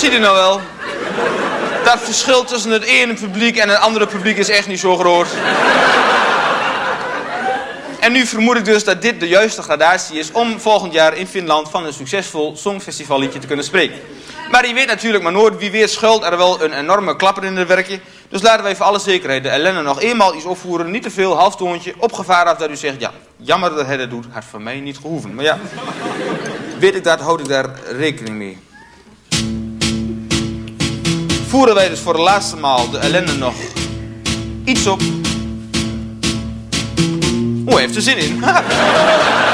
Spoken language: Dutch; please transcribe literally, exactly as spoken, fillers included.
zie je nou wel. Dat verschil tussen het ene publiek en het andere publiek is echt niet zo groot. En nu vermoed ik dus dat dit de juiste gradatie is om volgend jaar in Finland van een succesvol songfestivalliedje te kunnen spreken. Maar je weet natuurlijk maar nooit, wie weet schuilt er wel een enorme klapper in het werkje. Dus laten wij voor alle zekerheid de ellende nog eenmaal iets opvoeren. Niet te veel, halftoontje, op gevaar af dat u zegt, ja, jammer dat hij dat doet, had voor mij niet gehoeven. Maar ja, weet ik dat, houd ik daar rekening mee. Voeren wij dus voor de laatste maal de ellende nog iets op. Oh, hij heeft er zin in.